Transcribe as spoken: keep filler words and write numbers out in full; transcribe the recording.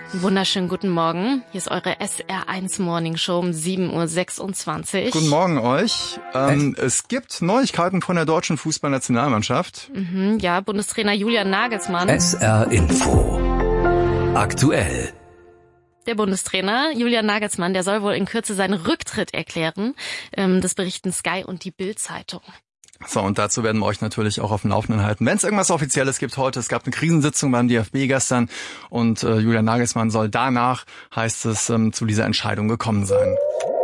Wunderschönen guten Morgen. Hier ist eure S R eins Morning Show um sieben Uhr sechsundzwanzig. Guten Morgen euch. Ähm, es gibt Neuigkeiten von der deutschen Fußballnationalmannschaft. Mhm, ja, Bundestrainer Julian Nagelsmann. S R Info. Aktuell. Der Bundestrainer Julian Nagelsmann, der soll wohl in Kürze seinen Rücktritt erklären. Ähm, das berichten Sky und die Bild-Zeitung. So, und dazu werden wir euch natürlich auch auf dem Laufenden halten. Wenn es irgendwas Offizielles gibt heute, es gab eine Krisensitzung beim D F B gestern und äh, Julian Nagelsmann soll danach, heißt es, ähm, zu dieser Entscheidung gekommen sein.